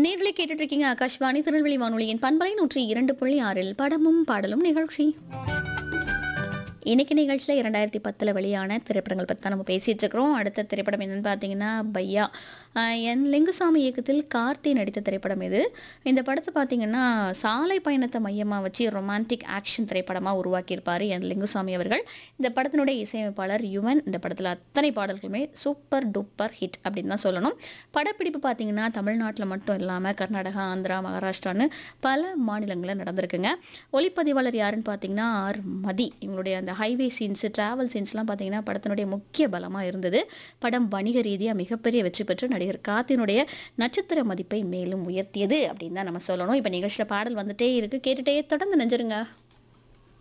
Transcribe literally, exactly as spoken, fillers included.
நேர்களை கேட்டுட்டு இருக்கீங்க ஆகாஷ்வாணி திருநெல்வேலி வானொலியின் பண்பலை நூற்றி இரண்டு புள்ளி ஆறில் படமும் பாடலும் நிகழ்ச்சி. இன்னைக்கு நிகழ்ச்சியில் இரண்டாயிரத்தி பத்தில் வெளியான திரைப்படங்கள் பற்றி தான் நம்ம பேசிகிட்டு இருக்கிறோம். அடுத்த திரைப்படம் என்னென்னு பார்த்தீங்கன்னா பையா. ஆஹ் என் லிங்குசாமி இயக்கத்தில் கார்த்தி நடித்த திரைப்படம் இது. இந்த படத்தை பார்த்தீங்கன்னா சாலை பயணத்தை மையமாக வச்சு ரொமான்டிக் ஆக்ஷன் திரைப்படமாக உருவாக்கியிருப்பார் என் லிங்குசாமி அவர்கள். இந்த படத்தினுடைய இசையமைப்பாளர் யுவன். இந்த படத்தில் அத்தனை பாடல்களுமே சூப்பர் டூப்பர் ஹிட் அப்படின்னு தான் சொல்லணும். படப்பிடிப்பு பார்த்தீங்கன்னா தமிழ்நாட்டில் மட்டும் இல்லாமல் கர்நாடகா, ஆந்திரா, மகாராஷ்டிரான்னு பல மாநிலங்களில் நடந்திருக்குங்க. ஒளிப்பதிவாளர் யாருன்னு பார்த்தீங்கன்னா ஆர் மதி. இவங்களுடைய அந்த ஹைவே சீன்ஸு, டிராவல் சீன்ஸ்லாம் பார்த்தீங்கன்னா படத்தினுடைய முக்கிய பலமாக இருந்தது. படம் வணிக ரீதியாக மிகப்பெரிய வெற்றி பெற்று நடிகர் கார்த்தினுடைய நட்சத்திர மதிப்பை மேலும் உயர்த்தியது அப்படின்னு தான் நம்ம சொல்லணும். இப்போ நிகழ்ச்சியில் பாடல் வந்துட்டே இருக்கு, கேட்டுட்டே தொடர்ந்து நெஞ்சிருங்க.